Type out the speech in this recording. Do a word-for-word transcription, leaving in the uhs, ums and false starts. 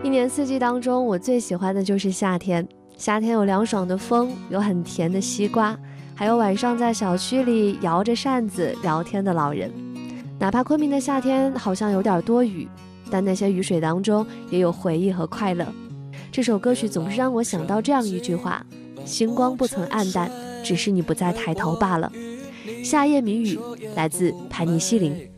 一年四季当中，我最喜欢的就是夏天。夏天有凉爽的风，有很甜的西瓜，还有晚上在小区里摇着扇子聊天的老人。哪怕昆明的夏天好像有点多雨，但那些雨水当中也有回忆和快乐。这首歌曲总是让我想到这样一句话：星光不曾暗淡，只是你不再抬头罢了。夏夜谜语来自盘尼西林。